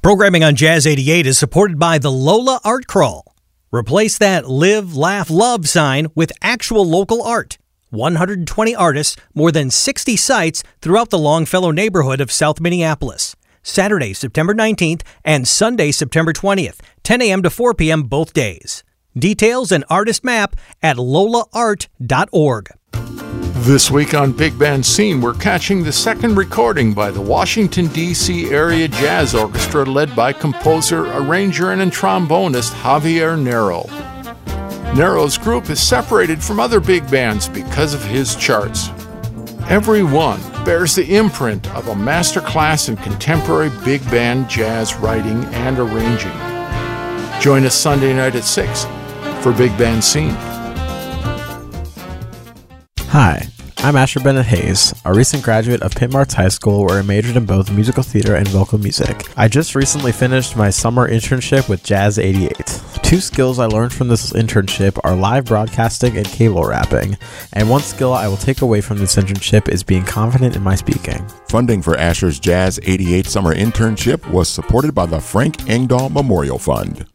Programming on Jazz 88 is supported by the Lola Art Crawl. Replace that live, laugh, love sign with actual local art. 120 artists, more than 60 sites throughout the Longfellow neighborhood of South Minneapolis. Saturday, September 19th and Sunday, September 20th, 10 a.m. to 4 p.m. both days. Details and artist map at lolaart.org. This week on Big Band Scene, we're catching the second recording by the Washington, D.C. Area Jazz Orchestra led by composer, arranger, and trombonist Javier Narro. Narro's group is separated from other big bands because of his charts. Every one bears the imprint of a masterclass in contemporary big band jazz writing and arranging. Join us Sunday night at 6 for Big Band Scene. Hi, I'm Asher Bennett Hayes, a recent graduate of Pitt Marts High School where I majored in both musical theater and vocal music. I just recently finished my summer internship with Jazz 88. Two skills I learned from this internship are live broadcasting and cable rapping, and one skill I will take away from this internship is being confident in my speaking. Funding for Asher's Jazz 88 summer internship was supported by the Frank Engdahl Memorial Fund.